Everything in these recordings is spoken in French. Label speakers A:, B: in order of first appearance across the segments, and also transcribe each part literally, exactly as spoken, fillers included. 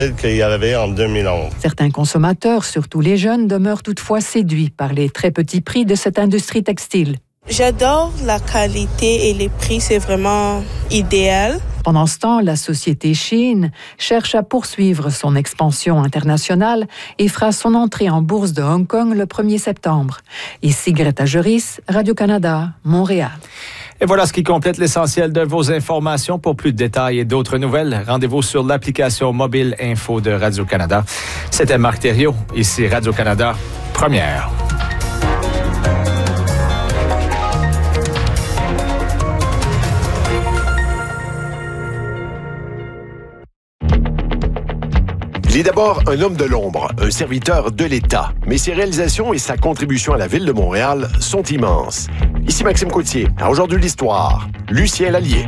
A: qu'il y avait en deux mille onze.
B: Certains consommateurs, surtout les jeunes, demeurent toutefois séduits par les très petits prix de cette industrie textile.
C: J'adore la qualité et les prix, c'est vraiment idéal.
B: Pendant ce temps, la société Shein cherche à poursuivre son expansion internationale et fera son entrée en bourse de Hong Kong le premier septembre. Ici Greta Joris, Radio-Canada, Montréal.
D: Et voilà ce qui complète l'essentiel de vos informations. Pour plus de détails et d'autres nouvelles, rendez-vous sur l'application mobile Info de Radio-Canada. C'était Marc Thériault, ici Radio-Canada, première.
E: Il est d'abord un homme de l'ombre, un serviteur de l'État. Mais ses réalisations et sa contribution à la Ville de Montréal sont immenses. Ici Maxime Coutier. À Aujourd'hui l'Histoire, Lucien Lallier.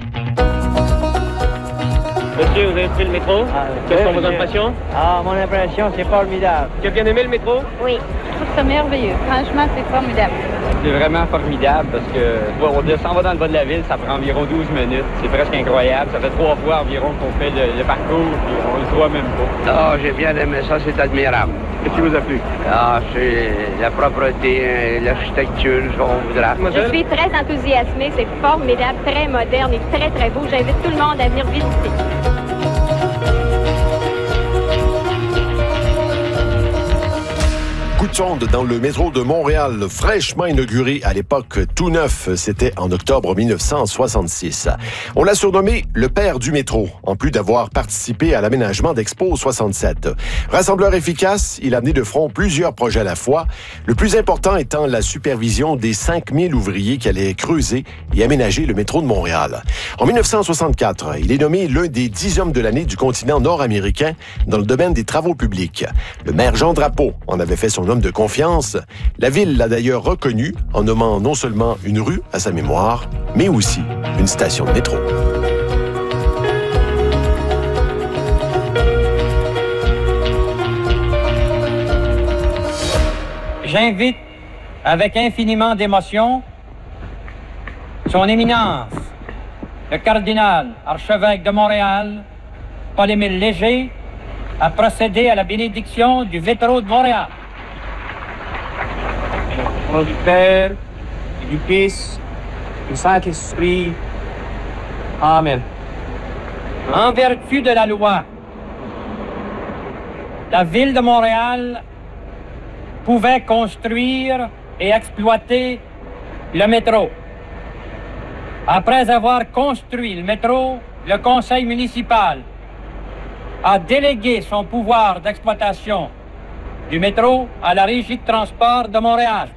F: Monsieur, vous avez pris le métro? Ah, Quelles sont vos impressions?
G: Ah, mon impression, c'est formidable.
F: Tu as bien aimé le métro?
H: Oui, je trouve ça merveilleux. Franchement, c'est formidable.
G: C'est vraiment formidable parce que on descend dans le bas de la ville, ça prend environ douze minutes. C'est presque incroyable. Ça fait trois fois environ qu'on fait le, le parcours et on le voit même pas.
I: Ah, j'ai bien aimé ça, c'est admirable.
F: Qu'est-ce qui vous a plu?
I: Ah, c'est la propreté, l'architecture, on voudra.
H: Je suis très enthousiasmée, c'est formidable, très moderne et très, très beau. J'invite tout le monde à venir visiter.
E: Coup de sonde dans le métro de Montréal, fraîchement inauguré à l'époque tout neuf. C'était en octobre dix-neuf cent soixante-six. On l'a surnommé le père du métro, en plus d'avoir participé à l'aménagement d'Expo soixante-sept. Rassembleur efficace, il a mené de front plusieurs projets à la fois, le plus important étant la supervision des cinq mille ouvriers qui allaient creuser et aménager le métro de Montréal. En dix-neuf cent soixante-quatre, il est nommé l'un des dix hommes de l'année du continent nord-américain dans le domaine des travaux publics. Le maire Jean Drapeau en avait fait son homme de confiance. La ville l'a d'ailleurs reconnu en nommant non seulement une rue à sa mémoire, mais aussi une station de métro.
J: J'invite avec infiniment d'émotion son éminence, le cardinal archevêque de Montréal, Paul-Émile Léger, à procéder à la bénédiction du métro de Montréal.
F: Au nom du Père, et du Fils, et du Saint-Esprit. Amen.
J: En vertu de la loi, la Ville de Montréal pouvait construire et exploiter le métro. Après avoir construit le métro, le conseil municipal a délégué son pouvoir d'exploitation du métro à la Régie de transport de Montréal.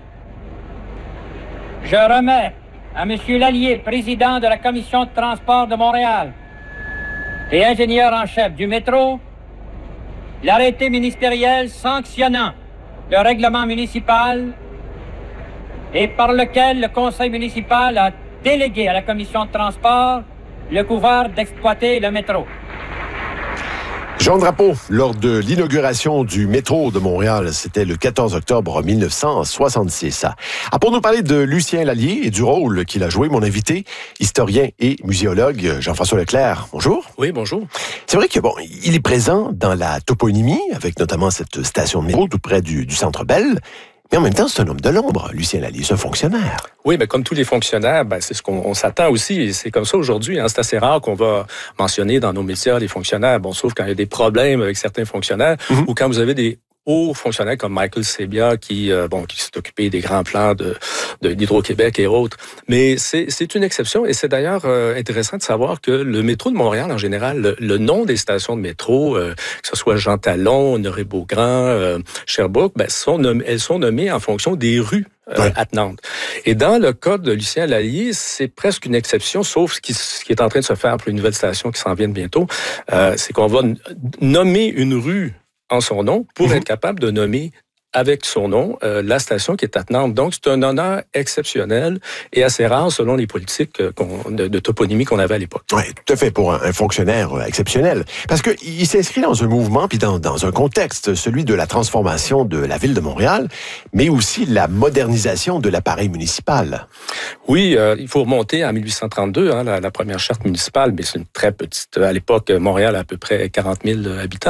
J: Je remets à M. Lallier, président de la Commission de transport de Montréal et ingénieur en chef du métro, l'arrêté ministériel sanctionnant le règlement municipal et par lequel le conseil municipal a délégué à la Commission de transport le pouvoir d'exploiter le métro.
E: Jean Drapeau, lors de l'inauguration du métro de Montréal, c'était le quatorze octobre dix-neuf cent soixante-six. Ah, pour nous parler de Lucien Lallier et du rôle qu'il a joué, mon invité, historien et muséologue Jean-François Leclerc. Bonjour.
K: Oui, bonjour.
E: C'est vrai que bon, il est présent dans la toponymie, avec notamment cette station de métro tout près du, du Centre Bell. Mais en même temps, c'est un homme de l'ombre, Lucien Lallier, c'est un fonctionnaire.
K: Oui, mais comme tous les fonctionnaires, ben, c'est ce qu'on on s'attend aussi. Et c'est comme ça aujourd'hui. Hein. C'est assez rare qu'on va mentionner dans nos médias les fonctionnaires. Bon, sauf quand il y a des problèmes avec certains fonctionnaires mm-hmm. ou quand vous avez des hauts fonctionnaires comme Michael Sebia qui, euh, bon, qui s'est occupé des grands plans de, de d'Hydro-Québec et autres. Mais c'est, c'est une exception et c'est d'ailleurs euh, intéressant de savoir que le métro de Montréal, en général, le, le nom des stations de métro, euh, que ce soit Jean Talon, Honoré-Beaugrand, euh, Sherbrooke, ben, sont nommées, elles sont nommées en fonction des rues euh, ouais. attenantes. Et dans le cas de Lucien Lallier, c'est presque une exception, sauf ce qui, ce qui est en train de se faire pour une nouvelle station qui s'en vient bientôt, euh, c'est qu'on va n- nommer une rue en son nom pour mmh. être capable de nommer avec son nom, euh, la station qui est attenante. Donc, c'est un honneur exceptionnel et assez rare selon les politiques qu'on, de, de toponymie qu'on avait à l'époque.
E: Oui, tout à fait, pour un, un fonctionnaire exceptionnel. Parce qu'il s'inscrit dans un mouvement, puis dans, dans un contexte, celui de la transformation de la ville de Montréal, mais aussi la modernisation de l'appareil municipal.
K: Oui, euh, il faut remonter à dix-huit cent trente-deux, hein, la, la première charte municipale, mais c'est une très petite... À l'époque, Montréal a à peu près quarante mille habitants.